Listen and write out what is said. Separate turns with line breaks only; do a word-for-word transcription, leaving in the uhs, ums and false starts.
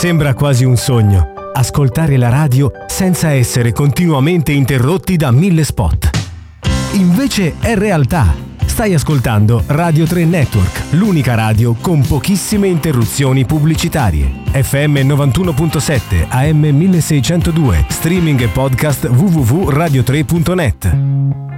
Sembra quasi un sogno, ascoltare la radio senza essere continuamente interrotti da mille spot. Invece è realtà. Stai ascoltando Radio tre Network, l'unica radio con pochissime interruzioni pubblicitarie. F M novantuno virgola sette, A M milleseicentodue, streaming e podcast w w w punto radio tre punto net.